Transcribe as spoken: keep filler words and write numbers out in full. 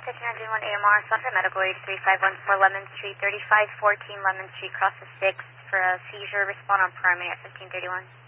fifteen one A M R, Suffolk Medical eight three five one four Lemon Street, thirty-five fourteen Lemon Street, cross the sixth for a seizure. Respond on primary at fifteen thirty-one.